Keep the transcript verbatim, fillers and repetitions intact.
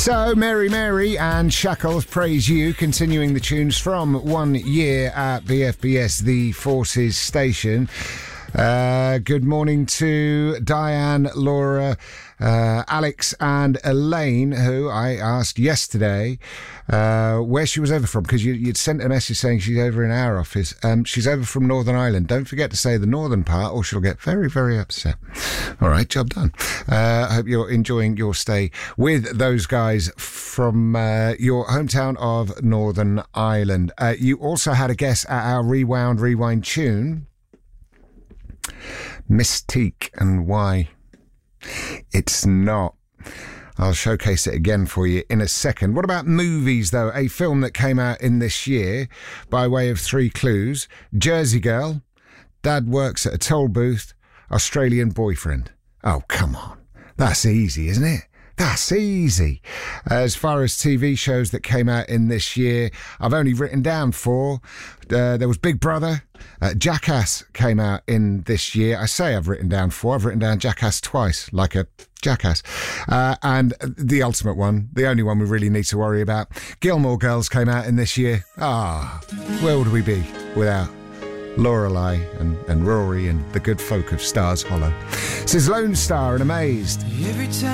So, Mary Mary and Shackles Praise You, continuing the tunes from one year at B F B S, the Forces Station. Uh, good morning to Diane, Laura, uh, Alex and Elaine, who I asked yesterday uh, where she was over from, because you, you'd sent a message saying she's over in our office. Um, she's over from Northern Ireland. Don't forget to say the northern part or she'll get very, very upset. All right, job done. Uh, I hope you're enjoying your stay with those guys from uh, your hometown of Northern Ireland. Uh, you also had a guess at our Rewound Rewind tune, Mystique, and why it's not. I'll showcase it again for you in a second. What about movies, though? A film that came out in this year, by way of three clues: Jersey Girl, Dad Works at a Toll Booth, Australian Boyfriend. Oh, come on. That's easy, isn't it? That's easy. As far as T V shows that came out in this year, I've only written down four. Uh, there was Big Brother. Uh, Jackass came out in this year. I say I've written down four. I've written down Jackass twice, like a jackass. Uh, and the ultimate one, the only one we really need to worry about, Gilmore Girls came out in this year. Ah, where would we be without Lorelei and, and Rory and the good folk of Stars Hollow? This is Lone Star and Amazed. Every time